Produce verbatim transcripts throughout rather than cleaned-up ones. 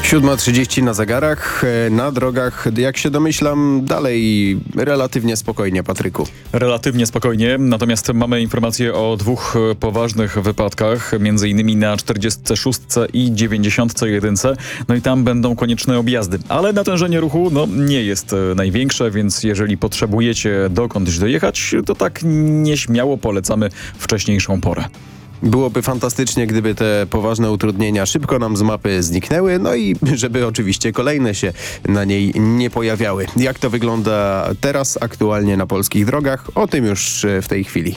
siódma trzydzieści na zegarach. Na drogach, jak się domyślam, dalej relatywnie spokojnie, Patryku. Relatywnie spokojnie, natomiast mamy informacje o dwóch poważnych wypadkach, między innymi na czterdziestce szóstce i dziewięćdziesiątce jedynce. No i tam będą konieczne objazdy. Ale natężenie ruchu no, nie jest największe, więc jeżeli potrzebujecie dokądś dojechać, to tak nieśmiało polecamy wcześniejszą porę. Byłoby fantastycznie, gdyby te poważne utrudnienia szybko nam z mapy zniknęły, no i żeby oczywiście kolejne się na niej nie pojawiały. Jak to wygląda teraz aktualnie na polskich drogach? O tym już w tej chwili.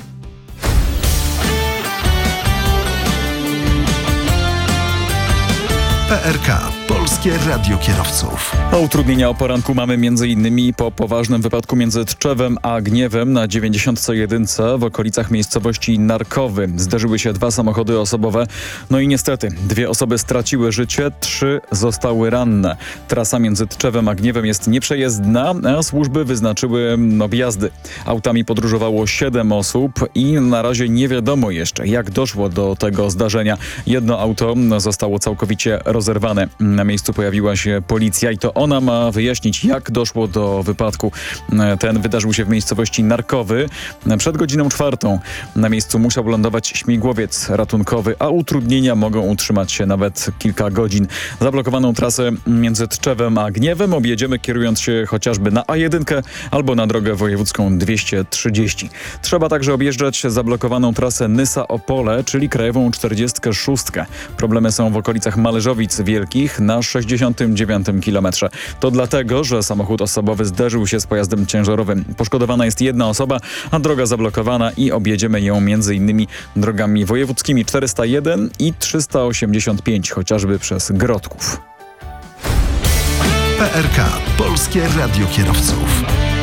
P R K. Polskie Radio Kierowców. A utrudnienia o poranku mamy między innymi po poważnym wypadku między Tczewem a Gniewem na dziewięćdziesiątce jedynce w okolicach miejscowości Narkowy. Zderzyły się dwa samochody osobowe. No i niestety dwie osoby straciły życie, trzy zostały ranne. Trasa między Tczewem a Gniewem jest nieprzejezdna, a służby wyznaczyły objazdy. Autami podróżowało siedem osób i na razie nie wiadomo jeszcze, jak doszło do tego zdarzenia. Jedno auto zostało całkowicie rozerwane. Na miejscu pojawiła się policja i to ona ma wyjaśnić, jak doszło do wypadku. Ten wydarzył się w miejscowości Narkowy. Przed godziną czwartą na miejscu musiał lądować śmigłowiec ratunkowy, a utrudnienia mogą utrzymać się nawet kilka godzin. Zablokowaną trasę między Tczewem a Gniewem objedziemy, kierując się chociażby na A jeden albo na drogę wojewódzką dwieście trzydzieści. Trzeba także objeżdżać zablokowaną trasę Nysa-Opole, czyli krajową czterdziestkę szóstkę. Problemy są w okolicach Mależowic Wielkich na sześćdziesiątym dziewiątym kilometrze. To dlatego, że samochód osobowy zderzył się z pojazdem ciężarowym. Poszkodowana jest jedna osoba, a droga zablokowana i objedziemy ją między innymi drogami wojewódzkimi czterysta jeden i trzysta osiemdziesiąt pięć, chociażby przez Grodków. P R K. Polskie Radio Kierowców.